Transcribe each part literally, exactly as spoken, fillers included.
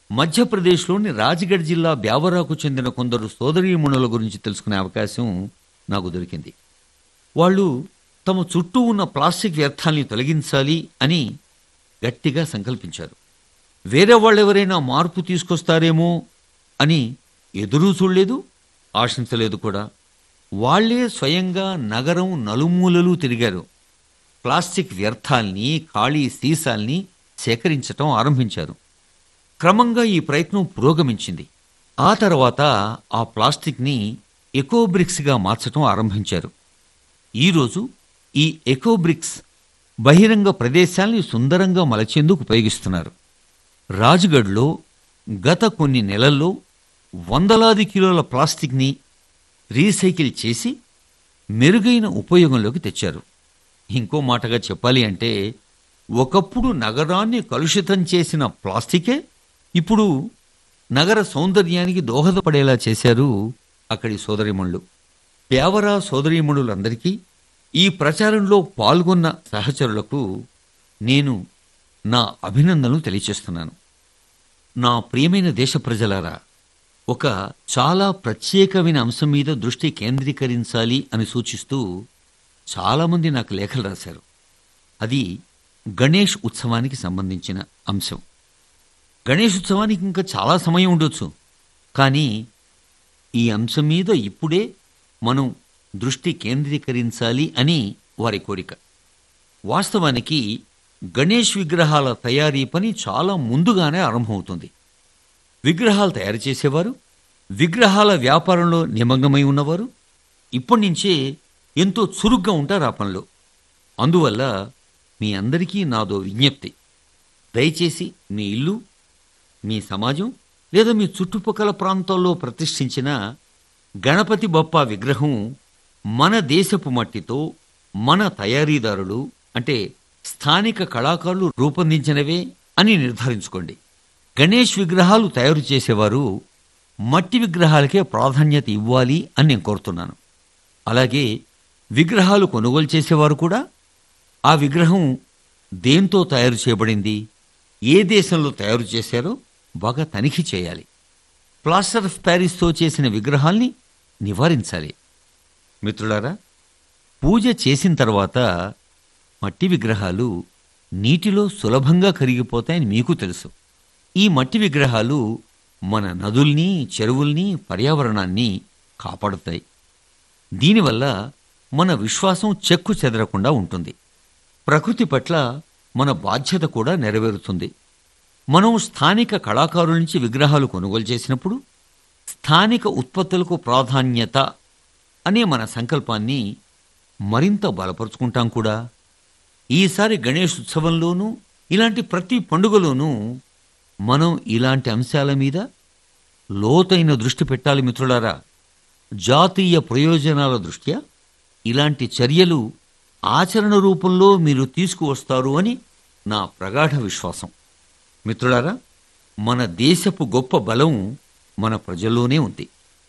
మధ్యప్రదేశ్లోని రాజ్గఢ్ జిల్లా బ్యావరాకు చెందిన కొందరు సోదరీమణుల గురించి తెలుసుకునే అవకాశం నాకు దొరికింది. వాళ్ళు తమ చుట్టూ ఉన్న ప్లాస్టిక్ వ్యర్థాల్ని తొలగించాలి అని గట్టిగా సంకల్పించారు. వేరే వాళ్ళెవరైనా మార్పు తీసుకొస్తారేమో అని ఎదురూ చూడలేదు, ఆశించలేదు కూడా. వాళ్లే స్వయంగా నగరం నలుమూలలు తిరిగారు. ప్లాస్టిక్ వ్యర్థాల్ని, ఖాళీ సీసాల్ని సేకరించటం ఆరంభించారు. క్రమంగా ఈ ప్రయత్నం పురోగమించింది. ఆ తర్వాత ఆ ప్లాస్టిక్ని ఎకోబ్రిక్స్గా మార్చటం ఆరంభించారు. ఈరోజు ఈ ఎకోబ్రిక్స్ బహిరంగ ప్రదేశాల్ని సుందరంగా మలచేందుకు ఉపయోగిస్తున్నారు. రాజ్గఢ్లో గత కొన్ని నెలల్లో వందలాది కిలోల ప్లాస్టిక్ని రీసైకిల్ చేసి మెరుగైన ఉపయోగంలోకి తెచ్చారు. ఇంకో మాటగా చెప్పాలి అంటే, ఒకప్పుడు నగరాన్ని కలుషితం చేసిన ప్లాస్టికే ఇప్పుడు నగర సౌందర్యానికి దోహదపడేలా చేశారు అక్కడి సోదరీమణులు. బ్యావరా సోదరీమణులందరికీ, ఈ ప్రచారంలో పాల్గొన్న సహచరులకు నేను నా అభినందనలు తెలియచేస్తున్నాను. నా ప్రియమైన దేశ ప్రజలారా, ఒక చాలా ప్రత్యేకమైన అంశం మీద దృష్టి కేంద్రీకరించాలి అని సూచిస్తూ చాలామంది నాకు లేఖలు రాశారు. అది గణేష్ ఉత్సవానికి సంబంధించిన అంశం. గణేష్ ఉత్సవానికి ఇంకా చాలా సమయం ఉండొచ్చు, కానీ ఈ అంశం మీద ఇప్పుడే మనం దృష్టి కేంద్రీకరించాలి అని వారి కోరిక. వాస్తవానికి గణేష్ విగ్రహాల తయారీ పని చాలా ముందుగానే ఆరంభమవుతుంది. విగ్రహాలు తయారు చేసేవారు, విగ్రహాల వ్యాపారంలో నిమగ్నమై ఉన్నవారు ఇప్పటి నుంచే ఎంతో చురుగ్గా ఉంటారు ఆ పనిలో. అందువల్ల మీ అందరికీ నాదో విజ్ఞప్తి. దయచేసి మీ ఇల్లు, మీ సమాజం లేదా మీ చుట్టుపక్కల ప్రాంతాల్లో ప్రతిష్ఠించిన గణపతి బప్పా విగ్రహం మన దేశపు మట్టితో, మన తయారీదారులు అంటే స్థానిక కళాకారులు రూపొందించినవే అని నిర్ధారించుకోండి. గణేష్ విగ్రహాలు తయారు చేసేవారు మట్టి విగ్రహాలకే ప్రాధాన్యత ఇవ్వాలి అని నేను కోరుతున్నాను. అలాగే విగ్రహాలు కొనుగోలు చేసేవారు కూడా ఆ విగ్రహం దేంతో తయారు చేయబడింది, ఏ దేశంలో తయారు చేశారో బాగా తనిఖీ చేయాలి. ప్లాస్టర్ ఆఫ్ ప్యారిస్తో చేసిన విగ్రహాల్ని నివారించాలి. మిత్రులారా, పూజ చేసిన తర్వాత మట్టి విగ్రహాలు నీటిలో సులభంగా కరిగిపోతాయని మీకు తెలుసు. ఈ మట్టి విగ్రహాలు మన నదుల్ని, చెరువుల్ని, పర్యావరణాన్ని కాపాడుతాయి. దీనివల్ల మన విశ్వాసం చెక్కు చెదరకుండా ఉంటుంది. ప్రకృతి పట్ల మన బాధ్యత కూడా నెరవేరుతుంది. మనం స్థానిక కళాకారుల నుంచి విగ్రహాలు కొనుగోలు చేసినప్పుడు స్థానిక ఉత్పత్తులకు ప్రాధాన్యత అనే మన సంకల్పాన్ని మరింత బలపరుచుకుంటాం కూడా. ఈసారి గణేష్ ఉత్సవంలోనూ ఇలాంటి ప్రతి పండుగలోనూ మనం ఇలాంటి అంశాల మీద లోతైన దృష్టి పెట్టాలి మిత్రులారా. జాతీయ ప్రయోజనాల దృష్ట్యా ఇలాంటి చర్యలు ఆచరణ రూపంలో మీరు తీసుకువస్తారు అని నా ప్రగాఢ విశ్వాసం. మిత్రులారా, మన దేశపు గొప్ప బలం మన ప్రజల్లోనే ఉంది.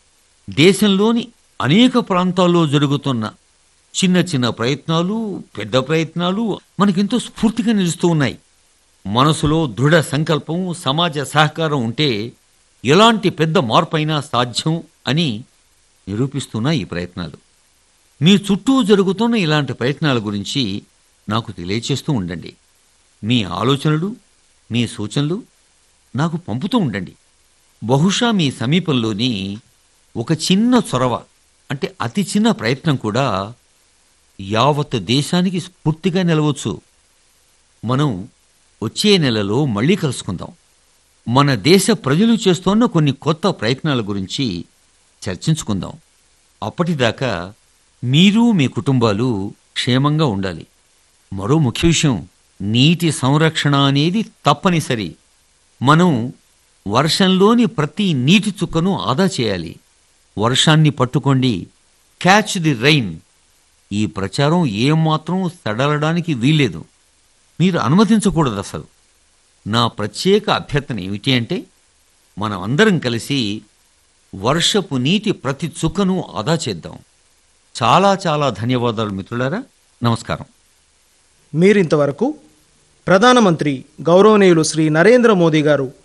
దేశంలోని అనేక ప్రాంతాల్లో జరుగుతున్న చిన్న చిన్న ప్రయత్నాలు, పెద్ద ప్రయత్నాలు మనకెంతో స్ఫూర్తిగా నిలుస్తూ ఉన్నాయి. మనసులో దృఢ సంకల్పం, సమాజ సహకారం ఉంటే ఎలాంటి పెద్ద మార్పైనా సాధ్యం అని నిరూపిస్తున్న ఈ ప్రయత్నాలు. మీ చుట్టూ జరుగుతున్న ఇలాంటి ప్రయత్నాల గురించి నాకు తెలియచేస్తూ ఉండండి. మీ ఆలోచనలు, మీ సూచనలు నాకు పంపుతూ ఉండండి. బహుశా మీ సమీపంలోని ఒక చిన్న చొరవ, అంటే అతి చిన్న ప్రయత్నం కూడా యావత్ దేశానికి స్ఫూర్తిగా నిలవచ్చు. మనం వచ్చే నెలలో మళ్ళీ కలుసుకుందాం. మన దేశ ప్రజలు చేస్తున్న కొన్ని కొత్త ప్రయత్నాల గురించి చర్చించుకుందాం. అప్పటిదాకా మీరు, మీ కుటుంబాలు క్షేమంగా ఉండాలి. మరో ముఖ్య విషయం, నీటి సంరక్షణ అనేది తప్పనిసరి. మనం వర్షంలోని ప్రతి నీటి చుక్కను ఆదా చేయాలి. వర్షాన్ని పట్టుకోండి, క్యాచ్ ది రైన్. ఈ ప్రచారం ఏమాత్రం సడలడానికి వీల్లేదు. మీరు అనుమతించకూడదు అసలు. నా ప్రత్యేక అభ్యర్థన ఏమిటి అంటే, మనం అందరం కలిసి వర్షపు నీటి ప్రతి చుక్కను ఆదా చేద్దాం. చాలా చాలా ధన్యవాదాలు మిత్రులారా. నమస్కారం. మీరింతవరకు ప్రధానమంత్రి గౌరవనీయులు శ్రీ నరేంద్ర మోదీ గారు